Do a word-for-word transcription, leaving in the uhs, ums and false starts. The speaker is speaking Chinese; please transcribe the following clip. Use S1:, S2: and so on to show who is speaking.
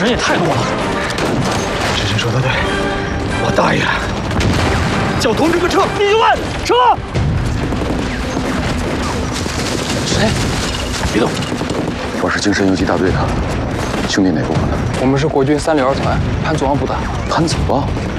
S1: 人也太多了。
S2: 志深说的对，我答应了。叫同志们撤！
S1: 弟兄们，撤！谁？别动！
S3: 我是精神游击大队的，兄弟哪部分的？
S4: 我们是国军三六二团潘祖昂部的。
S3: 潘祖昂。